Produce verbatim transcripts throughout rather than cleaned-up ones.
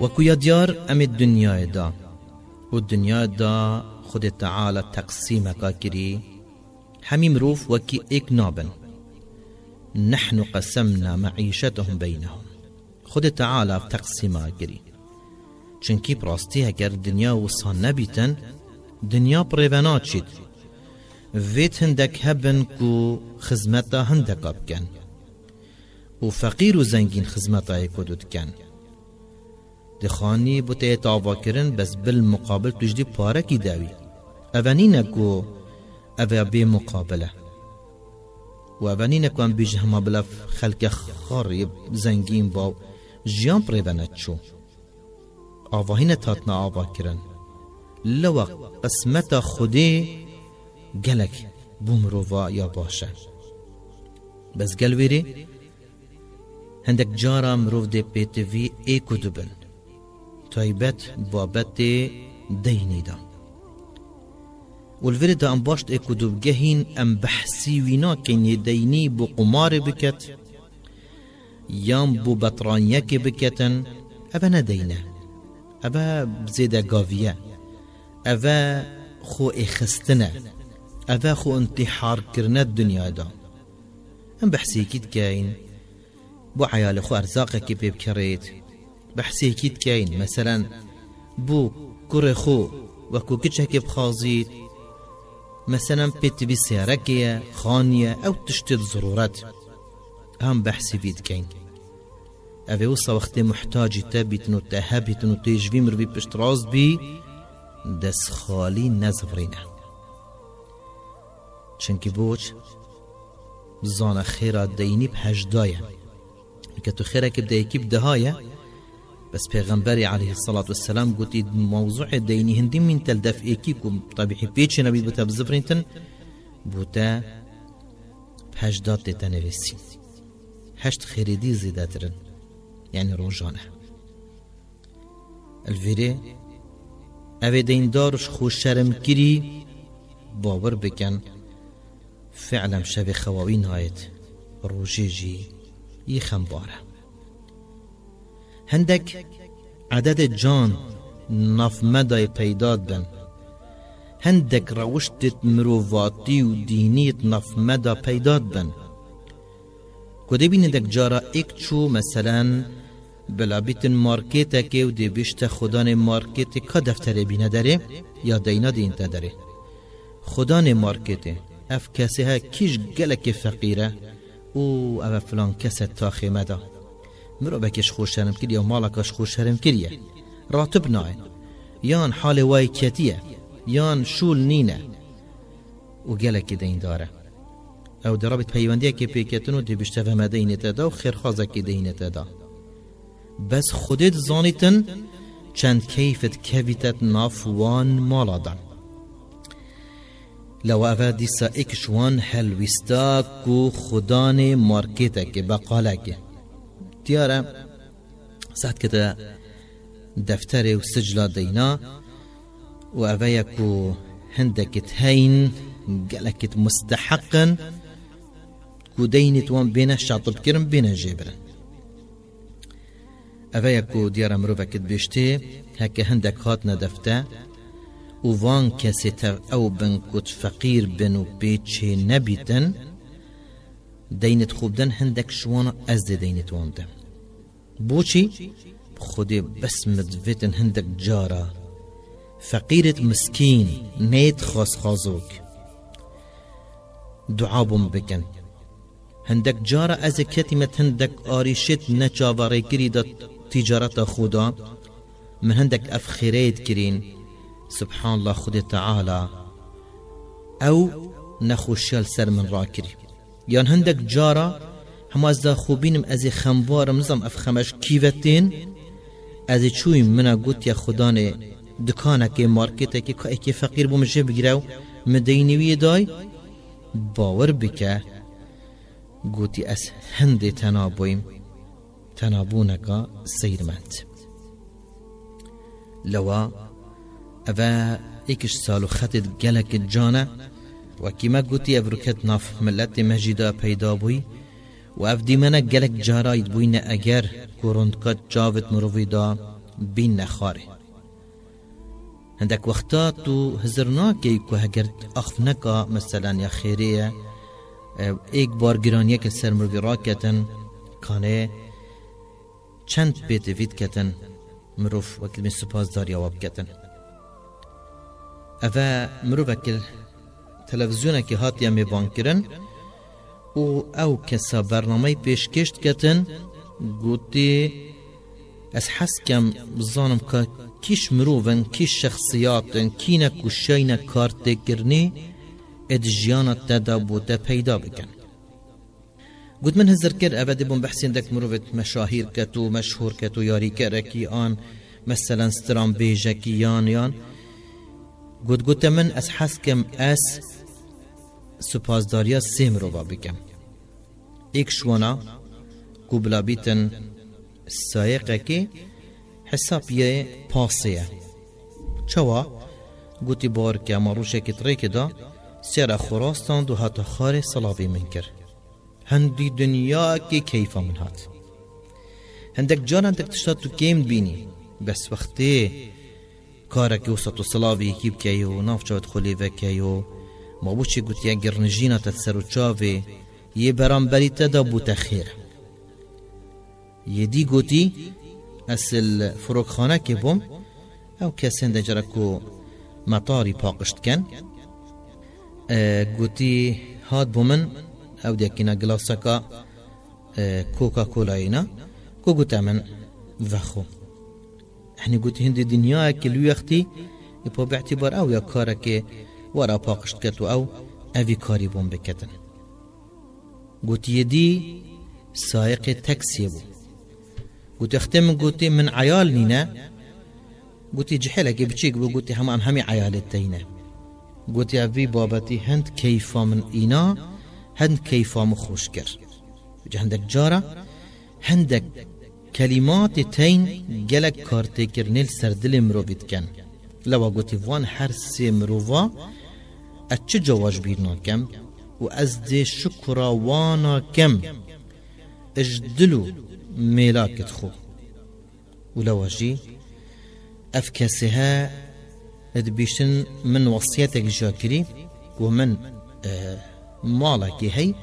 وكو يديار أم الدنيا دا والدنيا دا خود تعالى تقسيمك كري همي مروف وكي ايك نابن نحن قسمنا معيشتهم بينهم خود تعالى تقسيمك كري چنكي براستي اگر دنيا وصان نبيتن دنيا بريفانات شد فيت هندك هبن كو خزمتا هندك ابكن وفقير وزنگين خزمتا يكودود كن دخاني بوتي تاوا كرن بس بالمقابل تجدي پاره کی داوي اوانينكو اوه بي مقابله و اوانينكو ام بيجه ما بلف خلق خارب زنگين باو جيان بريفانات شو آواهين تاتنا آوا كرن لو قسمت خودي گلک بومرووا یا باشه بس گل ویری هندک جارا مروف دی پیتوی ای کدوبن تایبت بابت دینی دا والویری دا ام باشت ای کدوب گهین ام بحثی وینا کنی دینی بو قمار بکت یام بو بطرانیک بکتن ابا ندینه ابا بزیده گاویه ابا خو اخستنه ابا خو انتحار كرنا الدنيا دا ام بحسي كيد كاين بو عيال خو ارزاقك بيب كريت بحسي كيد كاين مثلا بو كوري خو وكو كتشك بخازيت مثلا بيت بي سياركية خانية او تشتد ضرورات هم بحسي بيد كاين ابا وصا وقت محتاج تابيتنو تهابيتنو تيجوي مروي بشتراز بي دس خالي نزفرينه چنکی بوچ زان خیرا دینی بهجدایه که تو خیره که بدهی که بدهایه بس پیغمبری علیه الصلاة والسلام قلت موضوع دینی هندی من تلدف ایکی کم طبیعی پیچ نبید بوتا بزفرینتن بوتا بهجدات دیتا نویسی هشت خیریدی زیده ترن یعنی روزانه الویره اوه دین دارش خوش شرم کری باور بکن فعلا شب خواوین هایت روژه جی یخم باره هندک عدد جان ناف مدای پیداد بن هندک روشتت مروواتی و دینیت ناف مدا پیداد بن کده بیندک جارا ایک چو مثلا بلا بیتن مارکیتا که و دی بیشت خودان مارکیت که دفتره بینه داره یا دینا دینتا داره خودان مارکیت اف کسی ها کیش گلک فقیره او اف فلان کسی تاخی مدا مرو بکش خوش شرم کریه و مالکش خوش شرم کریه راتب نای یان حال وای کتیه یان شول نینه و گلک دین داره او درابط پیوندیه که پیکتنو دی بیشتر و مدینت دا و خیرخوازه که دینت دا بس خودت زانیتن چند کیفت کویتت نافوان مالا دا لو اوه دیسا اکشوان حلوستا کو خودان مارکیتا که بقاله که دیاره ساعت که دفتر و سجلا دینا و اوه یکو هندکت هین گلکت مستحقن کو دینت وان بینه شاطب کرن بینه جیبرن اوه یکو دیاره مروفکت بیشتی هکه هندک هاتنا دفته و وان کسی تا او بن کت فقیر بن و بیچه نبیتن دینت خوبدن هندک شوانا از ده دینت وانده بوچی خودی بس مدویتن هندک جارا فقیرت مسکین نیت خاص خازوک دعابم بکن هندک جارا از کتیمت هندک آریشت نچاواره کری دا تجارت خدا من هندک افخیرید کرین سبحان الله خود تعالى او نخوشيال سر من راكري يان هندك جارا هم از دا خوبينم از خمبارم نظام اف خمش كيفتين از چوي منا قوت يا خداني دكانك ماركتك كي فقير بمجه بگراو مدينوي داي باور بك قوتي اس هندي تنابويم تنابونك سيرمنت لوا اوه ایکش سالو خطت گلک جانه و کما گوتی افروکت ناف ملت مجیده پیدا بوی و اف دیمنه گلک جاراید بوینه اگر کورندکات جاوت مروی دا بین نخاره هندک وقتا تو هزرناکی که هگر اخفنکا مثلا یا خیریه ایک بار گرانیه که سر مروی را کتن کانه چند بیت وید کتن مروف وکل من سپاسداری آواب کتن اوه مروف وکل تلویزیونه که هاتی همی بان کرن و او کسا برنامه پیشکشت کتن گوتی از حس کم بزانم که کیش مروفن کیش شخصیاتن کینه کشینه کارت کرنی اد جیانت تدا بوده پیدا بکن گوت من هزر کر ابدی بون بحثین دک مروفت مشاهیر کتو مشهور کتو یاری کرکی آن مثلا سترام بیجکی یان یان گوت گوت من از حس کم از سپاسداریا سه مروفا بکم ایک شوانا قبلا بیتن سایقه که حساب یه پاسیه چوا گوتی بار که ماروشه که تریک دا سیره خراستان دو هاتا خار صلابی من کر هندی دنیا که کیفا من هات هندک جان هندک تشتا تو کیم بینی بس وقتی کاره که وسط و صلابی کیب که و ناف چاوت خلیوه که و ما بوچی گوتی اگر نجینا تتسر و چاوه یه برانبری تدا بوتا خیر یه دی گوتی اصل فروخانه که بوم او کسی هنده جرکو مطاری پاقشت کن گوتی هاد بومن او دیکینا گلاسکا کوکا کولایینا کو گوتا من وخو احنی گوتی هنده دنیا کلوی اختی اپا باعتبار او یا کاره که ورا پاقشت کتو او اوی کاری بوم بکتن گوتی یدی سایق تکسی بو گوتی اختم گوتی من عیال نینا گوتی جحیله که بچیک بو گوتی همه هم همی عیالت تینا گوتی اوی بابتی هند کیفا من اینا هند کیفا مخوش کر هندک جارا هندک کلمات تین گلک کارتی کرنیل سردل مروفید کن لوا گوتی وان هر سی مروفا اچه جواج بیرنا کم و از دی شکرا وانا کم اجدلو ميلاكت خو ولواجي أفكاسها ادبيشن من وصيتك جاكري ومن آه مالك هي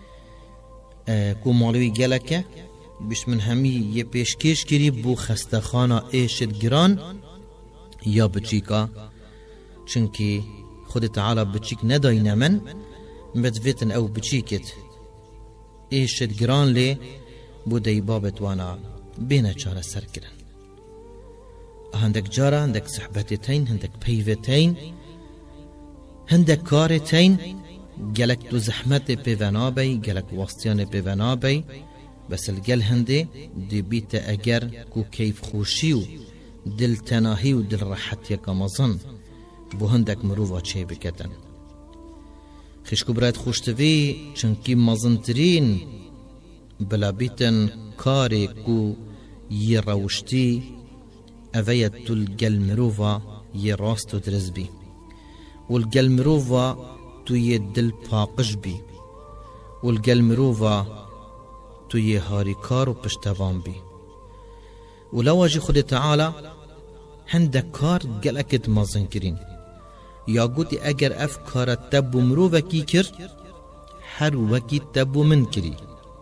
آه كو مالوي جالك بيش من همي يبيشكيش كري بو خستخانة ايشت جران يا بچيكا چنكي خود تعالى بچيك نداينا من مدفتن او بچيكت ايشت جران لي بودي بابت وانا بينا چاره سر کرن هندك جارة هندك صحبتين هندك بيفتين هندك كارتين جلك تو زحمت بيفنابي جلك واسطيان بيفنابي بس الجل هندي دي بيت اگر كو كيف خوشيو دل تناهي و دل راحت يكا مظن بو هندك مروفا چه بكتن خشكو برات خوشتوي چنكي مظنترين بلا بیتن کاری کو یه روشتی اوید تو الگل مروفا یه راست و درز بی و الگل مروفا تو یه دل پاقش بی و الگل مروفا تو یه هاریکار و پشتوان بی و لواجی خود تعالی هنده کار گلکت مازن کرین یا گوتی اگر اف کارت تبو مروفا کی کر هر وکی تبو من کری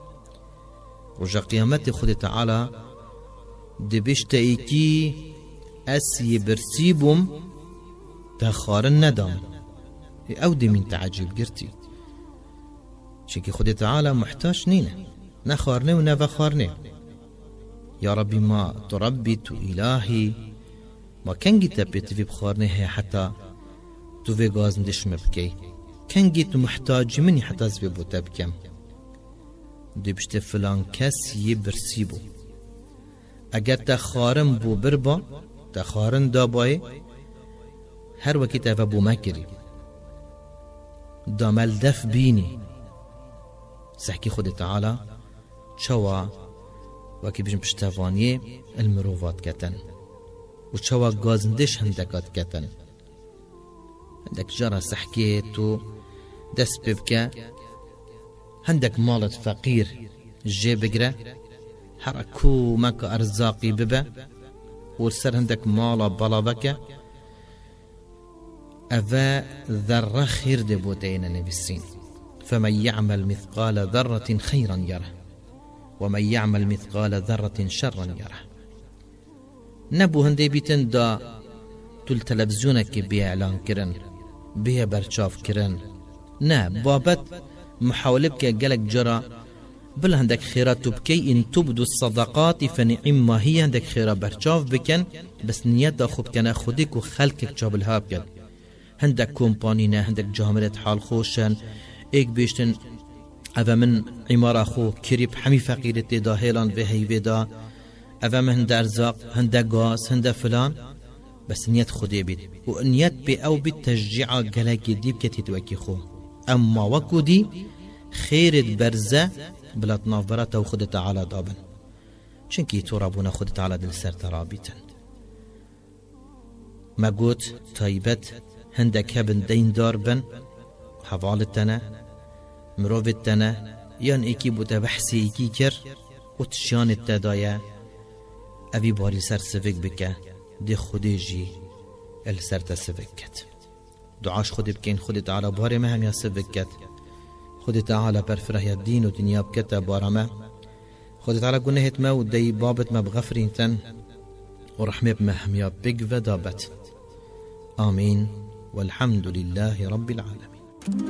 رجا قیامت خود تعالی دبشت ایکی اسی برسیبم تخارن ندام او دی من تعجب گرتی چکی خود تعالی محتاج نینه نخارنه و نفخارنه یا ربی ما تربی تو الهی ما کنگی تبیت في بخارنه هي حتى تو في غازن دش مبكي کنگی تو محتاج مني حتى زبي بو تبكم دی بشت فلان کس یه برسی بو اگر تخارم بو بربا تخارن دابای هر وکی تفا بو مکری دامل دف بینی سحكي خود تعالى چوا وكي بجم پشتوانیه المروفات کتن و چوا گازندش هندکات کتن هندک جارا سحكي تو دست ببکه هندك مالت فقير جي بقرة حركو ماك أرزاقي ببا و سر هندك مالا بلاوكا أفا ذرة خير دي بوتين نبسين فمن يعمل مثقال ذرة خيرا يره ومن يعمل مثقال ذرة شرا يره. نبو هندي بيتن دا تل تلفزيونك بيه اعلان كرن بيه برشاف كرن نا بابت محاولة بك قالك جرى بل هندك خيرات تبكي إن تبدو الصدقات فنعم ما هي هندك خيرات برشاف بكن بس نيات خوب كان خودك وخلقك جابلها بكن هندك كومبانينا هندك جاملة حال خوشن ايك بيشتن أفا من عمارة خو كريب حمي فقيرتي دا هيلان في هيوي دا أفا من هند أرزاق هند غاز هند فلان بس نيت خودي بيت ونيت بي أو بالتشجيع قلاك ديب كتي توكي خو أما وكو دي خيرت برزة بلا تنافرات و خود تعالى دابن چنكي تو رابونا خود تعالى دل سر ترابيتن ما قوت طيبت هندك هبن دين دار بن حوالتنا مروفتنا يان ايكي بوتا بحثي ايكي كر و تشيان التدايا أبي باري سر سفك بك دي خودي جي السر تسفكت دعاش خودي بكين خودي تعالى باري ما هم يسفكت خودي تعالى برفره الدين و دنيا بكتا بارما خودي تعالى قنهت ما و دي بابت ما بغفرين تن ورحمة بما هم يبق ودابت آمين والحمد لله رب العالمين.